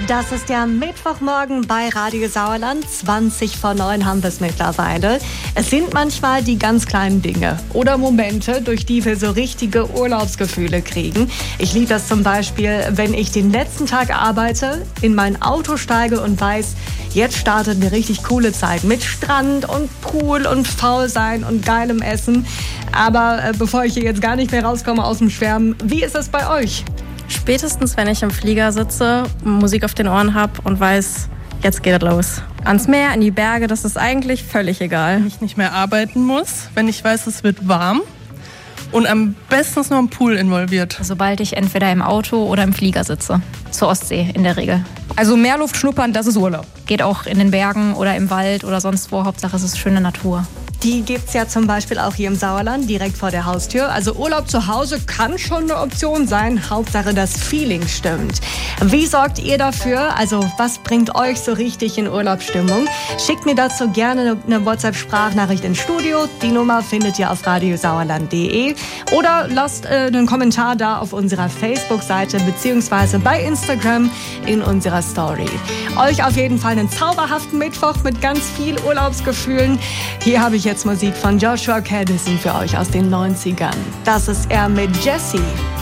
Das ist der Mittwochmorgen bei Radio Sauerland. 20:09 haben wir es mittlerweile. Es sind manchmal die ganz kleinen Dinge oder Momente, durch die wir so richtige Urlaubsgefühle kriegen. Ich liebe das zum Beispiel, wenn ich den letzten Tag arbeite, in mein Auto steige und weiß, jetzt startet eine richtig coole Zeit mit Strand und Pool und Faulsein und geilem Essen. Aber bevor ich hier jetzt gar nicht mehr rauskomme aus dem Schwärmen, wie ist es bei euch? Spätestens, wenn ich im Flieger sitze, Musik auf den Ohren habe und weiß, jetzt geht es los. Ans Meer, in die Berge, das ist eigentlich völlig egal. Wenn ich nicht mehr arbeiten muss, wenn ich weiß, es wird warm und am besten ist noch ein Pool involviert. Sobald ich entweder im Auto oder im Flieger sitze. Zur Ostsee in der Regel. Also Meerluft schnuppern, das ist Urlaub. Geht auch in den Bergen oder im Wald oder sonst wo. Hauptsache es ist schöne Natur. Die gibt's ja zum Beispiel auch hier im Sauerland, direkt vor der Haustür. Also Urlaub zu Hause kann schon eine Option sein. Hauptsache das Feeling stimmt. Wie sorgt ihr dafür? Also was bringt euch so richtig in Urlaubsstimmung? Schickt mir dazu gerne eine WhatsApp-Sprachnachricht ins Studio. Die Nummer findet ihr auf radiosauerland.de. Oder lasst einen Kommentar da auf unserer Facebook-Seite beziehungsweise bei Instagram in unserer Story. Euch auf jeden Fall einen zauberhaften Mittwoch mit ganz viel Urlaubsgefühlen. Hier habe ich jetzt Musik von Joshua Caddison für euch aus den 90ern. Das ist er mit Jessie.